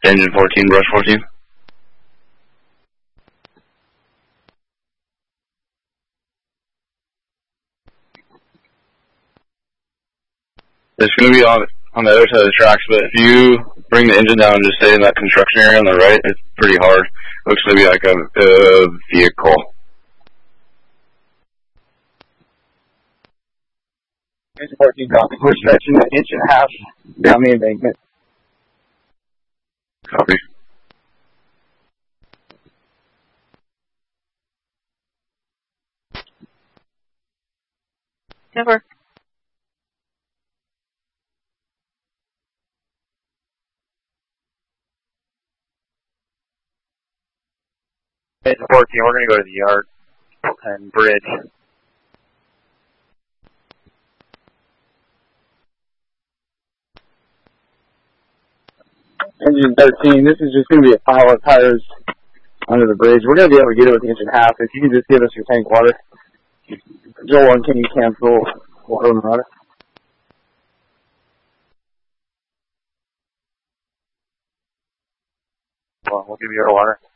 Engine 14, brush 14. It's going to be on the other side of the tracks, but if you bring the engine down and just stay in that construction area on the right, it's pretty hard. Looks to be like a vehicle. Engine 14 copy. We're stretching an inch and a half down the embankment. Copy. Never. Engine 14, we're going to go to the yard and bridge. Engine 13, this is just going to be a pile of tires under the bridge. We're going to be able to get it with the inch and a half. If you can just give us your tank water. Joel, and can you cancel water on the rudder? Well, we'll give you our water.